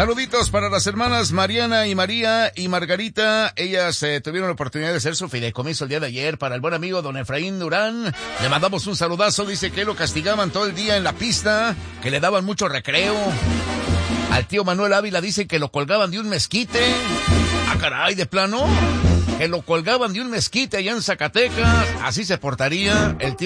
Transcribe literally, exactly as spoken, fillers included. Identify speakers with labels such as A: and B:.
A: Saluditos para las hermanas Mariana y María y Margarita. Ellas eh, tuvieron la oportunidad de hacer su fideicomiso el día de ayer para el buen amigo don Efraín Durán. Le mandamos un saludazo. Dice que lo castigaban todo el día en la pista, que le daban mucho recreo. Al tío Manuel Ávila dice que lo colgaban de un mezquite. Ah, caray, de plano. Que lo colgaban de un mezquite allá en Zacatecas. Así se portaría el tío